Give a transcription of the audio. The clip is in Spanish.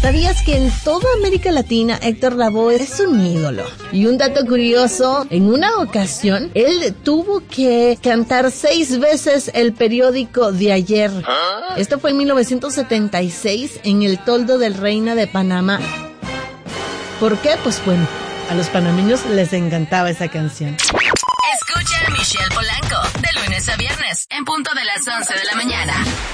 ¿Sabías que en toda América Latina Héctor Lavoe es un ídolo? Y un dato curioso, en una ocasión, él tuvo que cantar 6 veces el periódico de ayer. Esto fue en 1976 en el toldo del Reina de Panamá. ¿Por qué? Pues bueno, a los panameños les encantaba esa canción. Escucha a Michelle Polanco de lunes a viernes en punto de las 11 de la mañana.